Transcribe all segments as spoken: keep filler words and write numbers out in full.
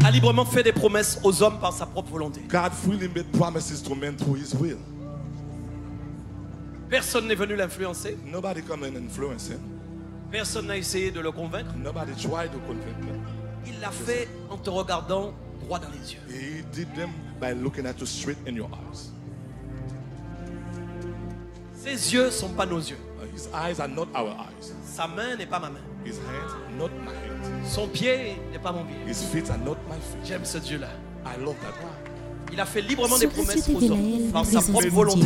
a librement fait des promesses aux hommes par sa propre volonté. God freely made promises to men through His will. Personne n'est venu l'influencer. Nobody come and influence him. Personne n'a essayé de le convaincre. Nobody tried to convince him. Il l'a fait en te regardant droit dans les yeux. He did them by looking at you straight in your eyes. Ses yeux ne sont pas nos yeux. His eyes are not our eyes. Sa main n'est pas ma main. His hands, not my hands. Son pied n'est pas mon pied. His feet are not my feet. J'aime ce Dieu-là. I love that God. Il a fait librement des Sur promesses Radio aux hommes T V par L, sa propre volonté.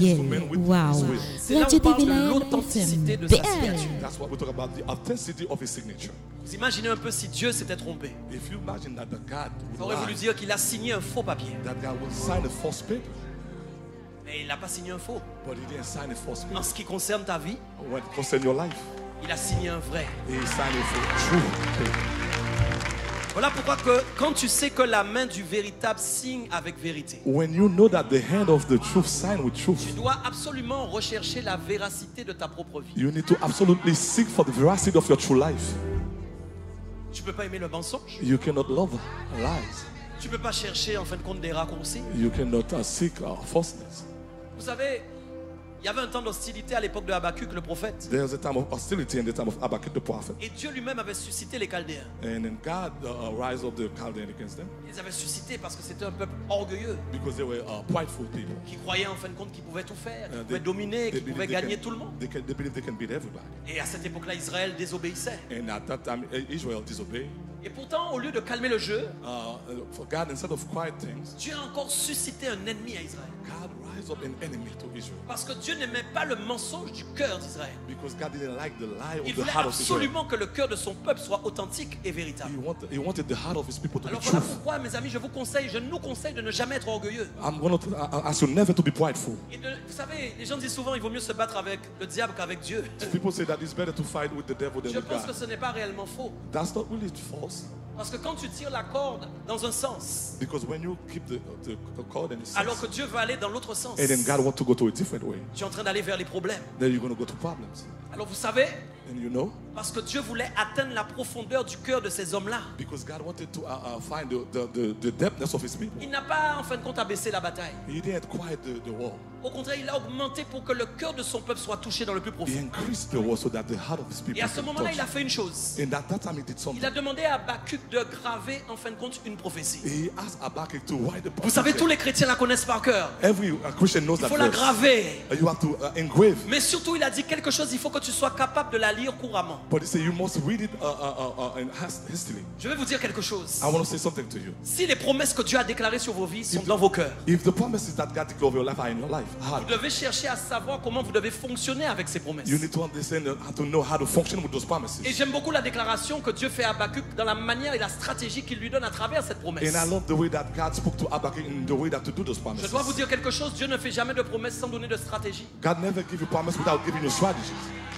Wow. C'est là où Radio on parle T V de L, l'authenticité de sa F M. signature. That's what we talk about, the authenticity of His signature. Vous imaginez un peu si Dieu s'était trompé. If you imagine that the God Ça would aurait voulu lie, dire qu'il a signé un faux papier. that God would sign a false paper, Mais il n'a pas signé un faux. but He didn't sign a false paper. En ce qui concerne ta vie, When it concerns your life, il a signé un vrai. He signed a full- true paper. Voilà pourquoi que quand tu sais que la main du véritable signe avec vérité, When you know that the hand of the truth sign with tu truth, dois absolument rechercher la véracité de ta propre vie. you need to absolutely seek for the veracity of your true life. Tu ne peux pas aimer le mensonge. You cannot love lies. Tu ne peux pas chercher en fin de compte des raccourcis. You cannot uh, seek uh, falseness. Vous savez, il y avait un temps d'hostilité à l'époque de Habakkuk, le prophète. There's a time of hostility in the time of Habakkuk the prophet. Et Dieu lui-même avait suscité les Chaldéens. And then God uh, rise up the Chaldean against them Ils avaient suscité parce que c'était un peuple orgueilleux, because they were uh, prideful people. qui croyait en fin de compte qu'ils pouvaient tout faire, qu'ils Uh, pouvaient dominer, qu'ils believe pouvaient they gagner can- tout le monde. They, can, they believe they can beat everybody. Et à cette époque-là, Israël désobéissait. And at that time, uh, Israel disobeyed. Et pourtant, au lieu de calmer le jeu, Uh, for God, instead of quiet things, Dieu a encore suscité un ennemi à Israël. God rise up an enemy to Israel Parce que Dieu n'aimait pas le mensonge du cœur d'Israël. because God didn't like the lie of Il the voulait heart of Israel. absolument que le cœur de son peuple soit authentique et véritable. He wanted, he wanted the heart of His people to Alors be voilà truthful. pourquoi, mes amis, je vous conseille, je nous conseille de ne jamais être orgueilleux. I'm going to uh, ask you never to be prideful. Et de- vous savez, les gens disent souvent, il vaut mieux se battre avec le diable qu'avec Dieu. People say that it's better to fight with the devil than Je with pense que God. ce n'est pas réellement faux. That's not really false. Parce que quand tu tires la corde dans un sens, Because when you keep the, the, the cord and the alors sense, que Dieu veut aller dans l'autre sens, and then God wants to go to a different way, tu es en train d'aller vers les problèmes. then you're going to go to problems. Alors vous savez, And you know, parce que Dieu voulait atteindre la profondeur du cœur de ces hommes-là, because God wanted to uh, uh, find the, the, the, the depthness of His people, il n'a pas en fin de compte abaissé la bataille. He didn't quiet the, the war. Au contraire, il a augmenté pour que le cœur de son peuple soit touché dans le plus He profond. increased the war so that the heart of His people Et à ce can moment-là, touch. il a fait une chose. And at that time He did Il something. a demandé à Habakkuk de graver en fin de compte une prophétie. He asked Habakkuk to write the Vous savez, tous prophecy. les chrétiens la connaissent par cœur. Every uh, Christian knows Il that faut la verse. graver. Uh, You have to uh, engrave. Mais surtout, il a dit quelque chose, il faut que tu sois capable de la lire couramment. But He said you must read it uh, uh, uh, uh, hast- hastily. Je vais vous dire quelque chose. I want to say something to you. Si les promesses que Dieu a déclarées sur vos vies sont dans vos cœurs, If the promises that God declared over your life are in your life, heart, vous devez chercher à savoir comment vous devez fonctionner avec ces promesses. you need to understand uh, how to know how to function with those promises. Et j'aime beaucoup la déclaration que Dieu fait à Habakkuk dans la manière et la stratégie qu'il lui donne à travers cette promesse. And I love the way that God spoke to Habakkuk in the way that to do those promises. Je dois vous dire quelque chose, Dieu ne fait jamais de promesses sans donner de stratégie. God never give you promise without giving you strategies.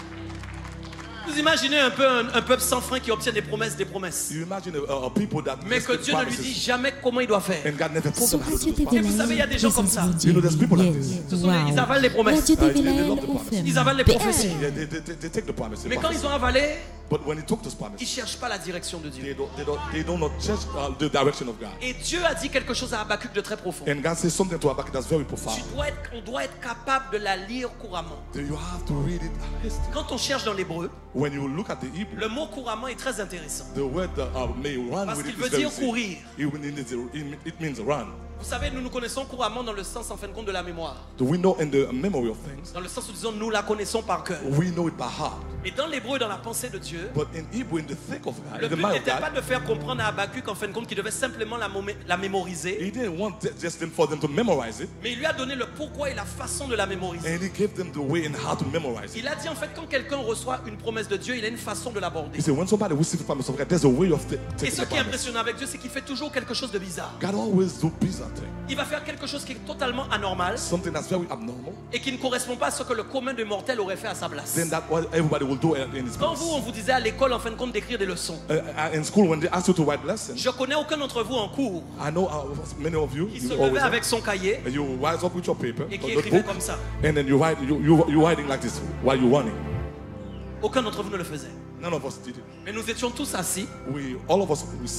Vous imaginez un peu un, un peuple sans frein qui obtient des promesses, des promesses. You imagine a, a people that Mais que receive Dieu ne lui dit promises jamais comment il doit faire. and God never told Sur them how to Radio do those T V L, promises. vous savez, il y a des gens comme ça. You know, there's people like this. Ce sont des- ils avalent les promesses. Radio T V Uh, they- they L, love the promise. F M. Ils avalent les prophéties. Yeah, they, they, they, they take the promise. Mais quand ils ont avalé, But when he took those ils promises, ne cherchent pas la direction de Dieu. they don't, they don't, they do not change uh, the direction of God. Et Dieu a dit quelque chose à Habakkuk de très profond. And God says something to Habakkuk that's very Tu profound. dois être, on doit être capable de la lire couramment. You have to read it hastily. Quand on cherche dans l'hébreu, When you look at the Hebrew, le mot couramment est très intéressant. the word uh, may run Parce with qu'il it veut is very dire easy. courir. It means, it means run. Vous savez, nous nous connaissons couramment dans le sens en fin de compte de la mémoire. Do we know in the memory of things? Dans le sens où disons nous la connaissons par cœur. We know it by heart. Mais dans l'hébreu, dans la pensée de Dieu, But in Hebrew, in the thick of God, le in the but mind of n'était pas God, de faire comprendre à Habakkuk en fin de compte qu'il devait simplement la, momé- la mémoriser, he didn't want th- just them for them to memorize it. mais il lui a donné le pourquoi et la façon de la mémoriser. And he gave them the way and how to memorize it. Il a dit en fait quand quelqu'un reçoit une promesse de Dieu, il a une façon de l'aborder. He said, when somebody receives the promise of God, there's a way of t- Et taking ce the qui est promise. impressionnant avec Dieu, c'est qu'il fait toujours quelque chose de bizarre. God always do bizarre things. Il va faire quelque chose qui est totalement anormal Something that's very abnormal. et qui ne correspond pas à ce que le commun des mortels aurait fait à sa place. Then that what everybody will do in his Quand place. vous, on vous disait à l'école en fin de compte d'écrire des leçons, Uh, uh, in school, when they ask you to write lessons, je connais aucun d'entre vous en cours I know uh, many of you, qui you se always levait have, avec son cahier and you rise up with your paper, et qui or écrivait notebook, comme ça. and then you write, you, you, you writing like this while you're running. Aucun d'entre vous ne le faisait. None of us did it. Mais nous étions tous assis We, all of us, we